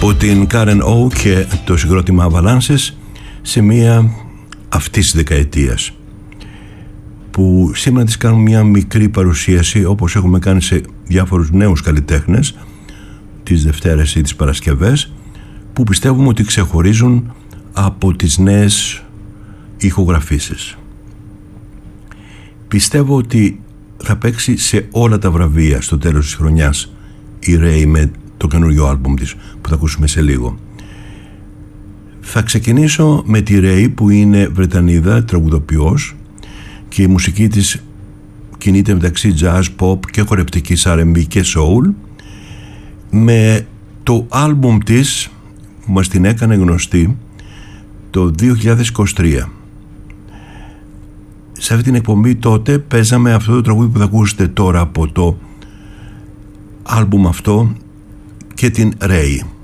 από την Karen O και το συγκρότημα Avalanches σε μία αυτής της δεκαετίας, που σήμερα της κάνουμε μια μικρή παρουσίαση, όπως έχουμε κάνει σε διάφορους νέους καλλιτέχνες τις Δευτέρες ή τις Παρασκευές, που πιστεύουμε ότι ξεχωρίζουν από τις νέες ηχογραφήσεις. Πιστεύω ότι θα παίξει σε όλα τα βραβεία στο τέλος της χρονιάς η Ray με το καινούριο άλμπουμ της που θα ακούσουμε σε λίγο. Θα ξεκινήσω με τη Ray, που είναι Βρετανίδα τραγουδοποιός και η μουσική της κινείται μεταξύ jazz, pop και χορευτικής R&B και soul, με το άλμπουμ της που μας την έκανε γνωστή το 2023. Σε αυτή την εκπομπή τότε παίζαμε αυτό το τραγούδι που θα ακούσετε τώρα από το άλμπουμ αυτό και την Ray.